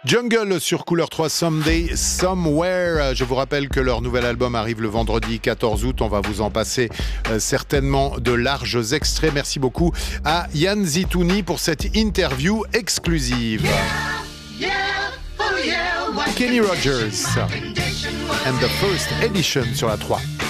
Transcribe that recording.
Jungle sur Couleur 3, Someday, Somewhere. Je vous rappelle que leur nouvel album arrive le vendredi 14 août. On va vous en passer certainement de larges extraits. Merci beaucoup à Yann Zitouni pour cette interview exclusive. Kenny Rogers and the First Edition sur la 3.